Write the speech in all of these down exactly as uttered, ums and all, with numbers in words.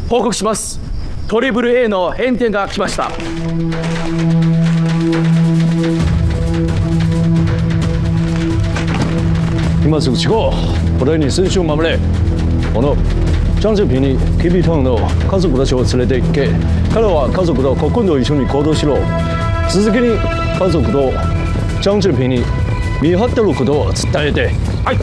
報告します。トリプル A の返点が来ました。 今すぐ地方、これに選手を守れ。この張志平にキビトンの家族たちを連れて行け。彼は家族と今度一緒に行動しろ。続けに家族と張志平に見張ってることを伝えて。 はい。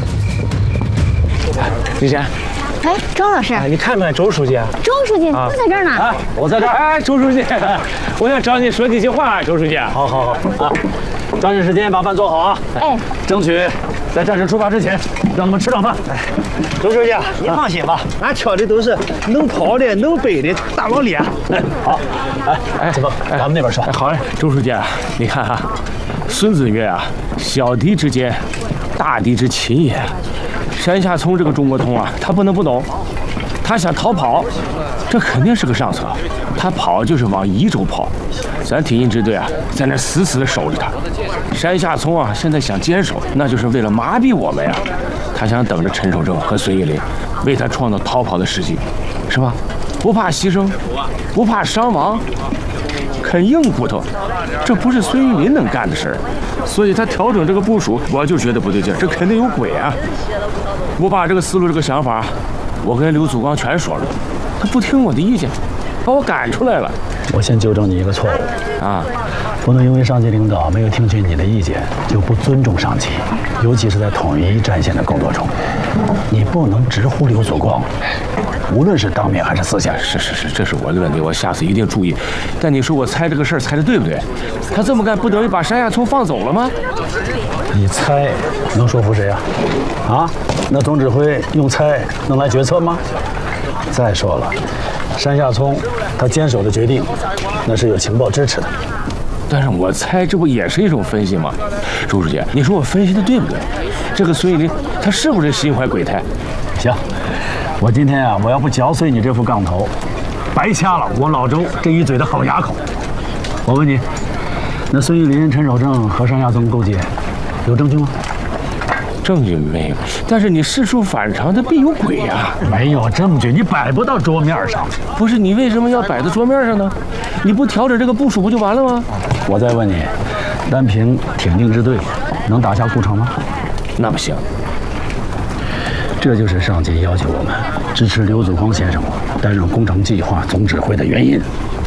李贤。 哎，周老师， 你看看周书记。 周书记，他在这儿呢。 啊，我在这儿。哎，周书记，我想找你说几句话。周书记， 好好好啊，抓紧时间把饭做好啊。 哎， 争取在战士出发之前让他们吃上饭。哎， 周书记，你放心吧，俺挑的都是能跑的、能背的大老脸。 哎，好，哎哎，走吧，咱们那边说。 哎，好嘞，周书记，你看哈，孙子曰啊，小弟之间，大弟之情也。 山下聪这个中国通啊，他不能不懂。他想逃跑，这肯定是个上策。他跑就是往宜州跑，咱挺进支队啊，在那死死的守着他。山下聪啊，现在想坚守，那就是为了麻痹我们呀。他想等着陈守正和孙一林，为他创造逃跑的时机，是吧？不怕牺牲，不怕伤亡，啃硬骨头，这不是孙一林能干的事儿。所以他调整这个部署，我就觉得不对劲，这肯定有鬼啊！ 我把这个思路、这个想法，我跟刘祖光全说了，他不听我的意见，把我赶出来了。 我先纠正你一个错误啊， 不能因为上级领导没有听取你的意见就不尊重上级，尤其是在统一战线的工作中，你不能直呼刘祖光，无论是当面还是私下。 是是是，这是我的问题，我下次一定注意。但你说我猜这个事儿猜的对不对？他这么干不等于把山下聪放走了吗？ 你猜能说服谁呀？啊？啊，那总指挥用猜能来决策吗？再说了，山下聪他坚守的决定，那是有情报支持的。 但是我猜这不也是一种分析吗？周书记，你说我分析的对不对？这个孙一林他是不是心怀鬼胎？ 行，我今天啊，我要不嚼碎你这副杠头，白掐了我老周这一嘴的好牙口。我问你，那孙一林、陈守正和山下聪勾结？ 有证据吗？ 证据没有，但是你事出反常，他必有鬼呀、啊！ 没有证据，你摆不到桌面上。 不是你为什么要摆在桌面上呢？你不调整这个部署不就完了吗？ 我再问你，单凭挺进支队能打下顾城吗？ 那不行。 这就是上级要求我们支持刘祖光先生担任工程计划总指挥的原因。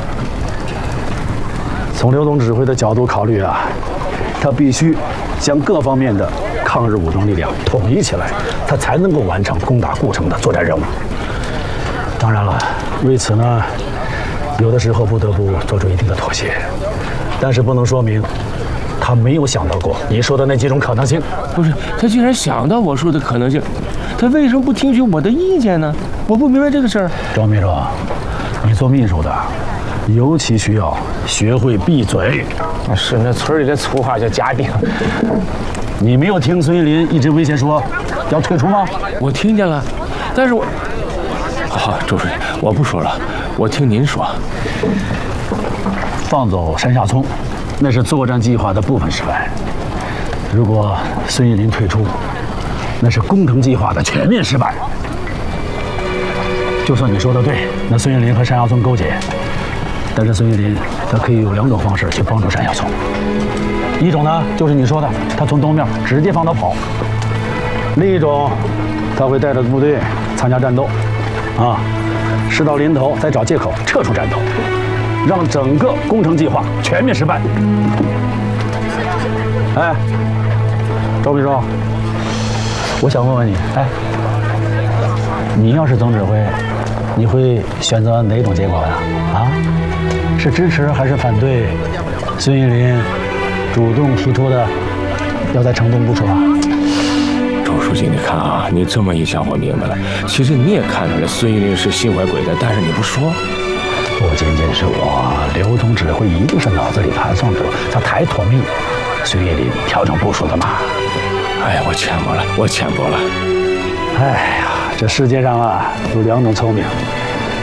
从刘总指挥的角度考虑啊，他必须 将各方面的抗日武装力量统一起来，他才能够完成攻打顾城的作战任务。当然了，为此呢，有的时候不得不做出一定的妥协，但是不能说明他没有想到过你说的那几种可能性。 不是，他竟然想到我说的可能性，他为什么不听取我的意见呢？我不明白这个事儿。 赵秘书，你做秘书的，尤其需要学会闭嘴。 是那村里的粗话叫夹顶。 你没有听孙一林一直威胁说要退出吗？ 我听见了，但是我……好，周书记，我不说了，我听您说。 放走山下聪，那是作战计划的部分失败。如果孙一林退出，那是工程计划的全面失败。就算你说的对，那孙一林和山下聪勾结。 但是孙一林他可以有两种方式去帮助山下聪，一种呢就是你说的，他从东面直接放他跑；另一种，他会带着部队参加战斗，啊，事到临头再找借口撤出战斗，让整个工程计划全面失败。哎，周秘书，我想问问你，哎，你要是总指挥，你会选择哪种结果呀？啊？ 是支持还是反对孙一林主动提出的要在城东部署啊？ 周书记，你看啊，你这么一想，我明白了。其实你也看出来孙一林是心怀鬼胎，但是你不说。 不仅仅是我，刘总指挥一定是脑子里盘算着他抬妥命孙一林调整部署的嘛。 哎呀，我浅薄了，我浅薄了。 哎呀，这世界上啊有两种聪明。